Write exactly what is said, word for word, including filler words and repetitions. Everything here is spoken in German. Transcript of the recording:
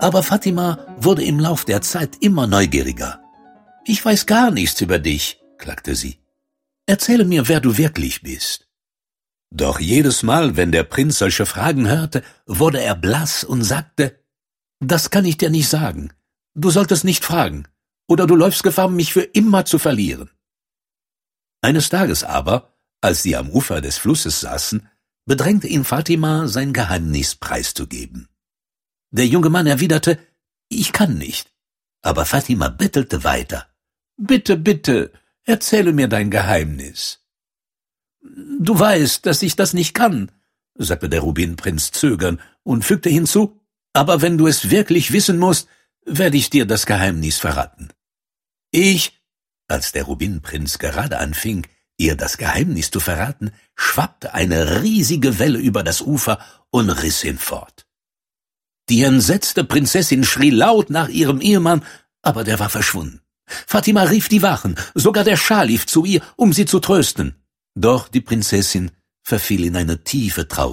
Aber Fatima wurde im Lauf der Zeit immer neugieriger. »Ich weiß gar nichts über dich«, klagte sie. »Erzähle mir, wer du wirklich bist.« Doch jedes Mal, wenn der Prinz solche Fragen hörte, wurde er blass und sagte, »Das kann ich dir nicht sagen. Du solltest nicht fragen, oder du läufst Gefahr, mich für immer zu verlieren.« Eines Tages aber, als sie am Ufer des Flusses saßen, bedrängte ihn Fatima, sein Geheimnis preiszugeben. Der junge Mann erwiderte, »Ich kann nicht.« Aber Fatima bettelte weiter. »Bitte, bitte, erzähle mir dein Geheimnis.« »Du weißt, dass ich das nicht kann«, sagte der Rubinprinz zögern und fügte hinzu, »aber wenn du es wirklich wissen musst, werde ich dir das Geheimnis verraten.« Ich, als der Rubinprinz gerade anfing, ihr das Geheimnis zu verraten, schwappte eine riesige Welle über das Ufer und riss ihn fort. Die entsetzte Prinzessin schrie laut nach ihrem Ehemann, aber der war verschwunden. Fatima rief die Wachen, sogar der Schah lief zu ihr, um sie zu trösten. Doch die Prinzessin verfiel in eine tiefe Trauer.